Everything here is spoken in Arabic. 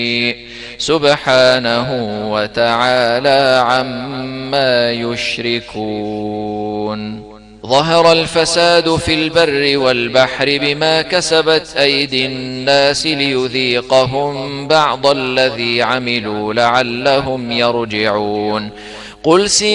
سبحانه وتعالى عما يشركون. ظهر الفساد في البر والبحر بما كسبت أيدي الناس ليذيقهم بعض الذي عملوا لعلهم يرجعون. قل